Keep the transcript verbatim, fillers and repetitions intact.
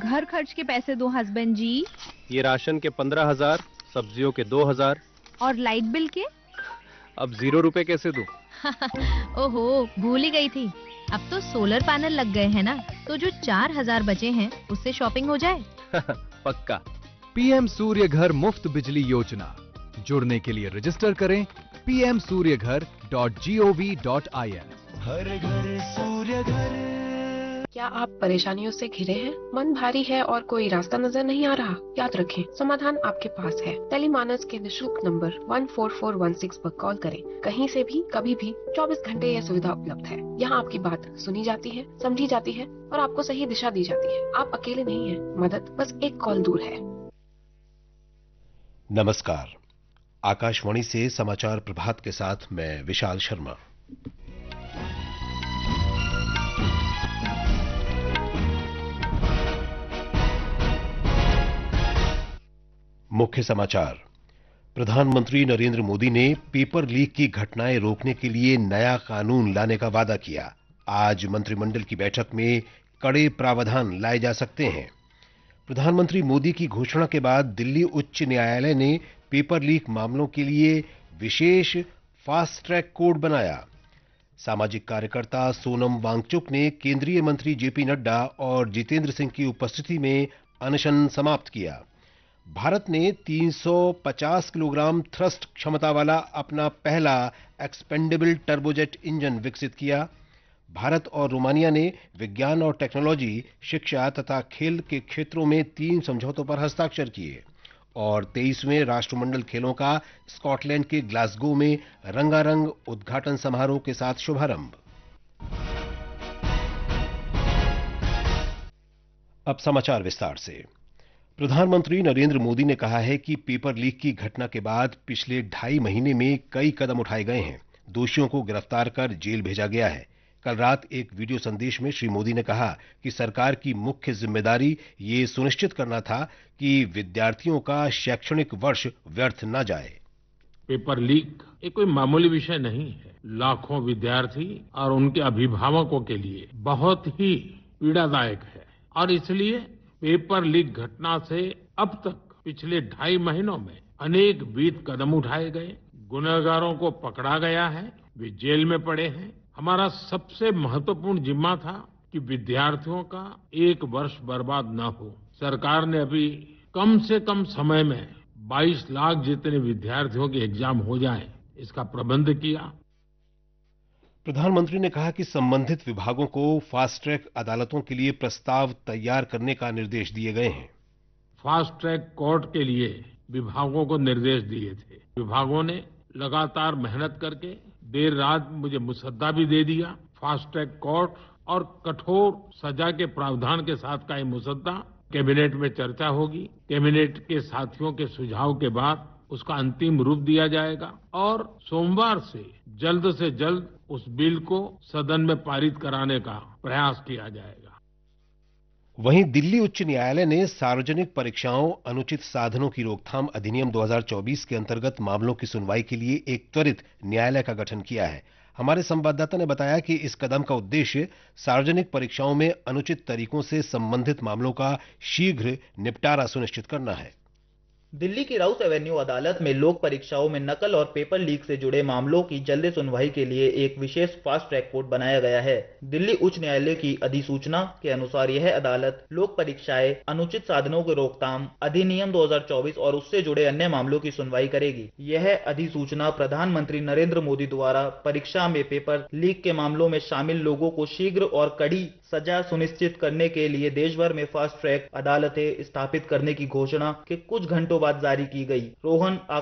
घर खर्च के पैसे दो हस्बैंड जी। ये राशन के पंद्रह हजार, सब्जियों के दो हजार। और लाइट बिल के? अब जीरो रुपए कैसे दूं? ओहो, भूल ही गई थी। अब तो सोलर पैनल लग गए हैं ना, तो जो चार हजार बचे हैं उससे शॉपिंग हो जाए। पक्का। पीएम सूर्य घर मुफ्त बिजली योजना, जुड़ने के लिए रजिस्टर करें पी एम सूर्य घर dot G O V dot I N. हर घर सूर्य घर। क्या आप परेशानियों से घिरे हैं? मन भारी है और कोई रास्ता नजर नहीं आ रहा? याद रखें, समाधान आपके पास है। टेलीमानस के निशुल्क number one four four one six पर कॉल करें। कहीं से भी, कभी भी, चौबीस घंटे यह सुविधा उपलब्ध है। यहाँ आपकी बात सुनी जाती है, समझी जाती है और आपको सही दिशा दी जाती है। आप अकेले नहीं हैं, मदद बस एक कॉल दूर है। नमस्कार, आकाशवाणी से समाचार प्रभात के साथ मैं विशाल शर्मा। मुख्य समाचार। प्रधानमंत्री नरेंद्र मोदी ने पेपर लीक की घटनाएं रोकने के लिए नया कानून लाने का वादा किया। आज मंत्रिमंडल की बैठक में कड़े प्रावधान लाए जा सकते हैं। प्रधानमंत्री मोदी की घोषणा के बाद दिल्ली उच्च न्यायालय ने पेपर लीक मामलों के लिए विशेष फास्ट ट्रैक कोड बनाया। सामाजिक कार्यकर्ता सोनम वांगचुक ने केंद्रीय मंत्री जेपी नड्डा और जितेंद्र सिंह की उपस्थिति में अनशन समाप्त किया। भारत ने तीन सौ पचास किलोग्राम थ्रस्ट क्षमता वाला अपना पहला एक्सपेंडेबल टर्बोजेट इंजन विकसित किया। भारत और रोमानिया ने विज्ञान और टेक्नोलॉजी, शिक्षा तथा खेल के क्षेत्रों में तीन समझौतों पर हस्ताक्षर किए। और तेईसवें राष्ट्रमंडल खेलों का स्कॉटलैंड के ग्लासगो में रंगारंग उद्घाटन समारोह के साथ शुभारंभ। अब समाचार विस्तार से। प्रधानमंत्री नरेंद्र मोदी ने कहा है कि पेपर लीक की घटना के बाद पिछले ढाई महीने में कई कदम उठाए गए हैं। दोषियों को गिरफ्तार कर जेल भेजा गया है। कल रात एक वीडियो संदेश में श्री मोदी ने कहा कि सरकार की मुख्य जिम्मेदारी ये सुनिश्चित करना था कि विद्यार्थियों का शैक्षणिक वर्ष व्यर्थ न जाए। पेपर लीक एक कोई मामूली विषय नहीं है। लाखों विद्यार्थी और उनके अभिभावकों के लिए बहुत ही पीड़ादायक है और इसलिए पेपर लीक घटना से अब तक पिछले ढाई महीनों में अनेक विध कदम उठाए गए। गुनहगारों को पकड़ा गया है, वे जेल में पड़े हैं। हमारा सबसे महत्वपूर्ण जिम्मा था कि विद्यार्थियों का एक वर्ष बर्बाद न हो। सरकार ने अभी कम से कम समय में बाईस लाख जितने विद्यार्थियों के एग्जाम हो जाएं, इसका प्रबंध किया। प्रधानमंत्री ने कहा कि संबंधित विभागों को फास्ट ट्रैक अदालतों के लिए प्रस्ताव तैयार करने का निर्देश दिए गए हैं। फास्ट ट्रैक कोर्ट के लिए विभागों को निर्देश दिए थे। विभागों ने लगातार मेहनत करके देर रात मुझे मुसद्दा भी दे दिया। फास्ट ट्रैक कोर्ट और कठोर सजा के प्रावधान के साथ का ये मुसद्दा कैबिनेट में चर्चा होगी। कैबिनेट के साथियों के सुझाव के बाद उसका अंतिम रूप दिया जाएगा और सोमवार से जल्द से जल्द उस बिल को सदन में पारित कराने का प्रयास किया जाएगा। वहीं दिल्ली उच्च न्यायालय ने सार्वजनिक परीक्षाओं अनुचित साधनों की रोकथाम अधिनियम दो हज़ार चौबीस के अंतर्गत मामलों की सुनवाई के लिए एक त्वरित न्यायालय का गठन किया है। हमारे संवाददाता ने बताया कि इस कदम का उद्देश्य सार्वजनिक परीक्षाओं में अनुचित तरीकों से संबंधित मामलों का शीघ्र निपटारा सुनिश्चित करना है। दिल्ली की राउस एवेन्यू अदालत में लोक परीक्षाओं में नकल और पेपर लीक से जुड़े मामलों की जल्द सुनवाई के लिए एक विशेष फास्ट ट्रैक कोर्ट बनाया गया है। दिल्ली उच्च न्यायालय की अधिसूचना के अनुसार यह अदालत लोक परीक्षाएं, अनुचित साधनों की रोकथाम अधिनियम दो हज़ार चौबीस और उससे जुड़े अन्य मामलों की सुनवाई करेगी। यह अधिसूचना प्रधानमंत्री नरेंद्र मोदी द्वारा परीक्षा में पेपर लीक के मामलों में शामिल लोगों को शीघ्र और कड़ी सजा सुनिश्चित करने के लिए देश भर में फास्ट ट्रैक अदालतें स्थापित करने की घोषणा के कुछ घंटों बाद जारी की गई। रोहन